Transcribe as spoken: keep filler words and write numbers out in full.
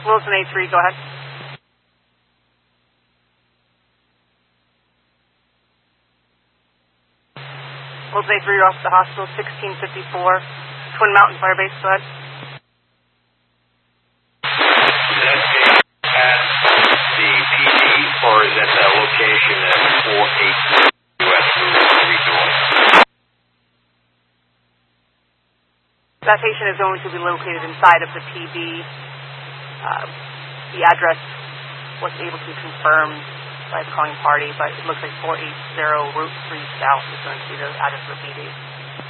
Wilson A three, go ahead. Wilson A three, you're off to the hospital, sixteen fifty-four, Twin Mountain Fire Base, go ahead. Or is that the location at four eight West three North? That patient is going to be located inside of the P B. Uh, the address wasn't able to be confirmed by the calling party, but it looks like four eighty Route three South is going to be the address of the P B.